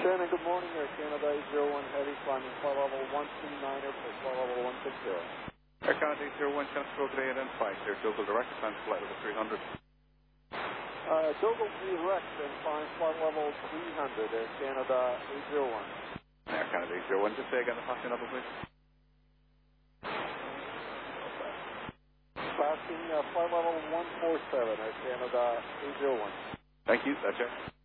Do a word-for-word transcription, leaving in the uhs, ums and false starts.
Shannon, good morning. Air Canada eight zero one Heavy, climbing flight level one two nine er for flight level one six zero. Air Canada eight zero one, chance to go today and five. Air Dogal direct, climb flight level three hundred. Uh, Dogal direct and climb flight level three hundred, Air Canada eight zero one. Air Canada eight zero one, just say again the passing level, please. Passing uh, flight level one four seven, Air Canada eight zero one. Thank you, that's it.